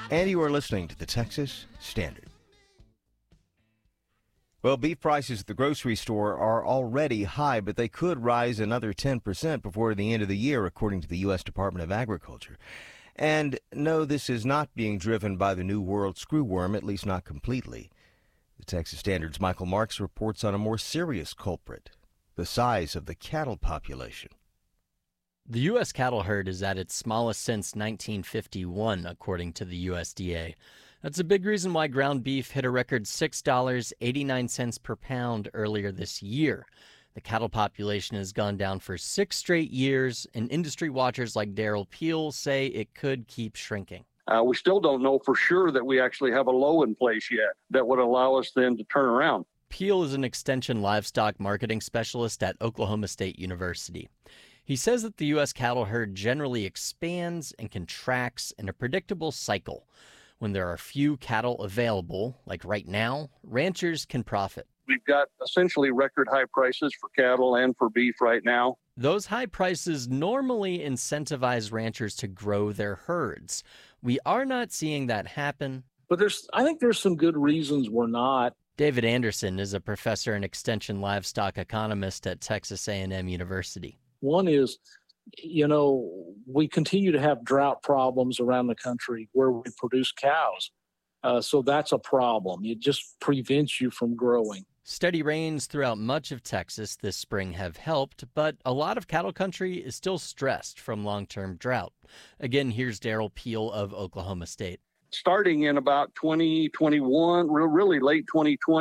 And you are listening to the Texas Standard. Well, beef prices at the grocery store are already high, but they could rise another 10% before the end of the year, according to the U.S. Department of Agriculture. And no, this is not being driven by the New World screwworm, at least not completely. The Texas Standard's Michael Marks reports on a more serious culprit, the size of the cattle population. The U.S. cattle herd is at its smallest since 1951, according to the USDA. That's a big reason why ground beef hit a record $6.89 per pound earlier this year. The cattle population has gone down for 6 straight years, and industry watchers like Daryl Peel say it could keep shrinking. We still don't know for sure that we actually have a low in place yet that would allow us then to turn around. Peel is an extension livestock marketing specialist at Oklahoma State University. He says that the U.S. cattle herd generally expands and contracts in a predictable cycle. When there are few cattle available, like right now, ranchers can profit. We've got essentially record high prices for cattle and for beef right now. Those high prices normally incentivize ranchers to grow their herds. We are not seeing that happen. But I think there's some good reasons we're not. David Anderson is a professor and extension livestock economist at Texas A&M University. One is, we continue to have drought problems around the country where we produce cows. So that's a problem. It just prevents you from growing. Steady rains throughout much of Texas this spring have helped, but a lot of cattle country is still stressed from long-term drought. Again, here's Daryl Peel of Oklahoma State. Starting in about 2021, really late 2020,